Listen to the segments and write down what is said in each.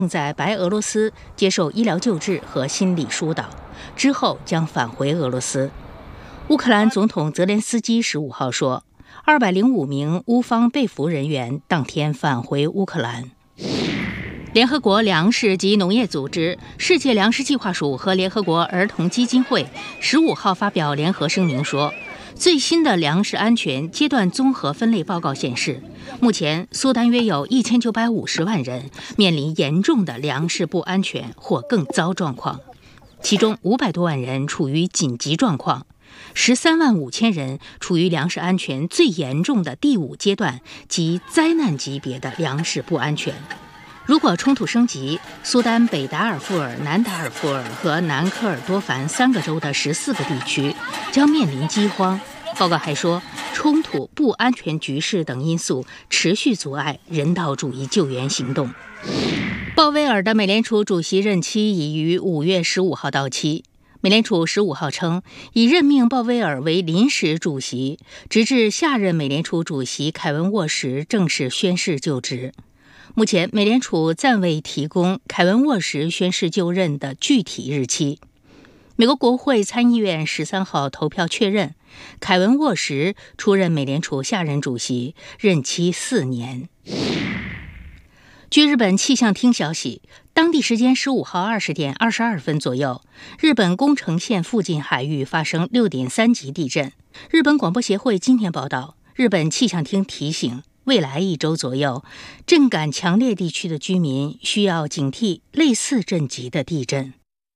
正在白俄罗斯接受医疗救治和心理疏导，之后将返回俄罗斯。乌克兰总统泽连斯基15号说，205名乌方被俘人员当天返回乌克兰。联合国粮食及农业组织、世界粮食计划署和联合国儿童基金会15号发表联合声明说，最新的粮食安全阶段综合分类报告显示，目前苏丹约有1950万人面临严重的粮食不安全或更糟状况，其中500多万人处于紧急状况，13万5千人处于粮食安全最严重的第5阶段及灾难级别的粮食不安全。如果冲突升级，苏丹北达尔富尔、南达尔富尔和南科尔多凡3个州的14个地区将面临饥荒。报告还说，冲突、不安全局势等因素持续阻碍人道主义救援行动。鲍威尔的美联储主席任期已于5月15号到期。美联储15号称，已任命鲍威尔为临时主席，直至下任美联储主席凯文沃什正式宣誓就职。目前，美联储暂未提供凯文沃什宣誓就任的具体日期。美国国会参议院13号投票确认，凯文沃什出任美联储下任主席，任期4年。据日本气象厅消息，当地时间15号20点22分左右，日本宫城县附近海域发生6.3级地震。日本广播协会今天报道，日本气象厅提醒，未来1周左右，震感强烈地区的居民需要警惕类似震级的地震。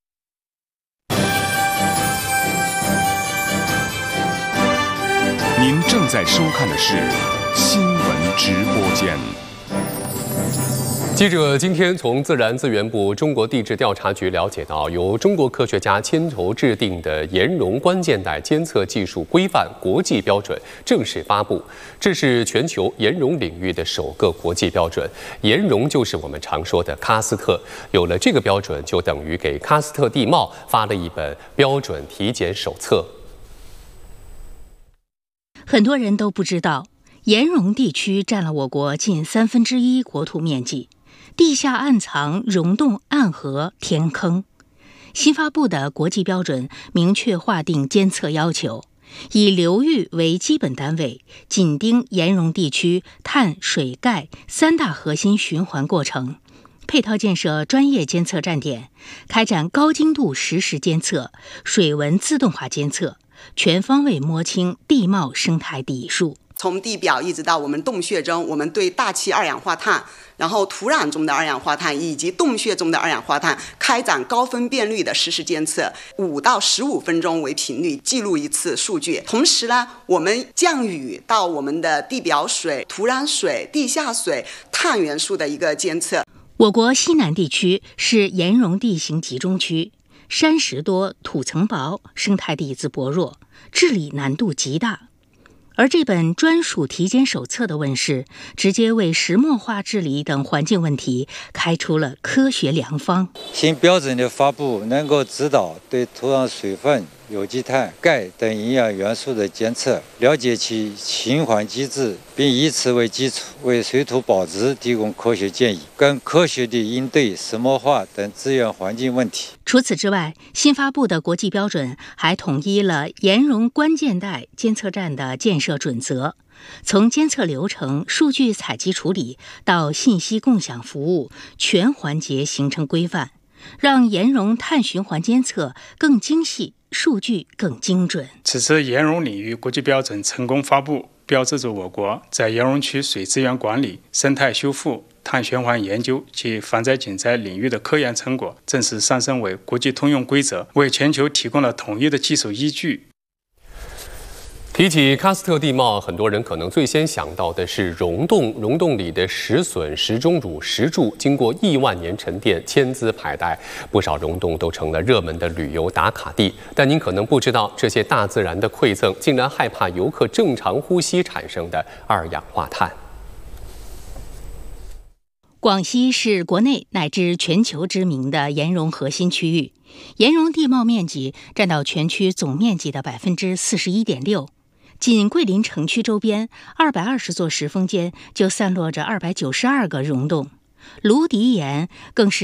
您正在收看的是新闻直播间。 记者今天从自然资源部中国地质调查局了解到，由中国科学家牵头制定的岩溶关键带监测技术规范国际标准正式发布，这是全球岩溶领域的首个国际标准。岩溶就是我们常说的喀斯特，有了这个标准，就等于给喀斯特地貌发了一本标准体检手册。 很多人都不知道，岩溶地区占了我国近1/3国土面积，地下暗藏溶洞、暗河、天坑。新发布的国际标准明确划定监测要求，以流域为基本单位，紧盯岩溶地区碳、水、钙3大核心循环过程，配套建设专业监测站点，开展高精度实时监测、水文自动化监测，全方位摸清地貌生态底数。 从地表一直到我们洞穴中，我们对大气二氧化碳，然后土壤中的二氧化碳以及洞穴中的二氧化碳开展高分辨率的实时监测，5到15分钟为频率记录一次数据。同时呢，我们降雨到我们的地表水、土壤水、地下水、碳元素的一个监测。 我国西南地区是岩溶地形集中区，山石多，土层薄，生态底子薄弱，治理难度极大。而这本专属体检手册的问世，直接为石墨化治理等环境问题开出了科学良方。 新标准的发布能够指导对土壤水分、有机碳、钙等营养元素的监测，了解其循环机制，并以此为基础，为水土保值提供科学建议，更科学地应对石墨化等资源环境问题。 除此之外，新发布的国际标准还统一了岩溶关键带监测站的建设准则，从监测流程、数据采集处理到信息共享服务，全环节形成规范，让岩溶碳循环监测更精细，数据更精准。 此次岩溶领域国际标准成功发布，标志着我国在岩溶区水资源管理、生态修复、碳循环研究及防灾减灾领域的科研成果正式上升为国际通用规则，为全球提供了统一的技术依据。 提起喀斯特地貌，很多人可能最先想到的是溶洞，溶洞里的石笋、石钟乳、石柱经过亿万年沉淀，千姿百态，不少溶洞都成了热门的旅游打卡地。但您可能不知道，这些大自然的馈赠竟然害怕游客正常呼吸产生的二氧化碳。 广西是国内乃至全球知名的岩溶核心区域，岩溶地貌面积占到全区总面积的41.6%。仅桂林城区周边220座石峰间就散落着292个溶洞，芦笛岩更是